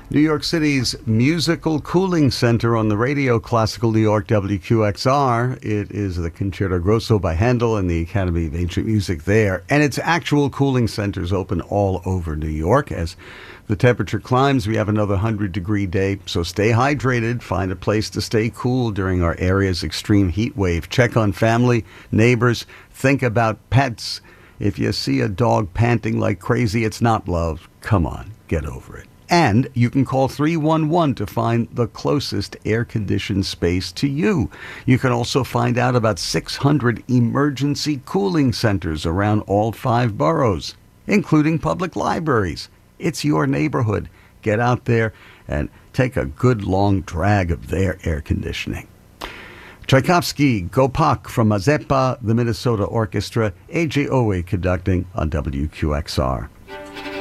New York City's musical cooling center on the radio, Classical New York WQXR. It is the Concerto Grosso by Handel and the Academy of Ancient Music there. And its actual cooling centers open all over New York. As the temperature climbs, we have another 100-degree day. So stay hydrated. Find a place to stay cool during our area's extreme heat wave. Check on family, neighbors. Think about pets. If you see a dog panting like crazy, it's not love. Come on, get over it. And you can call 311 to find the closest air-conditioned space to you. You can also find out about 600 emergency cooling centers around all 5 boroughs, including public libraries. It's your neighborhood. Get out there and take a good long drag of their air conditioning. Tchaikovsky, Gopak from Mazeppa, the Minnesota Orchestra, A.J. Owe conducting on WQXR.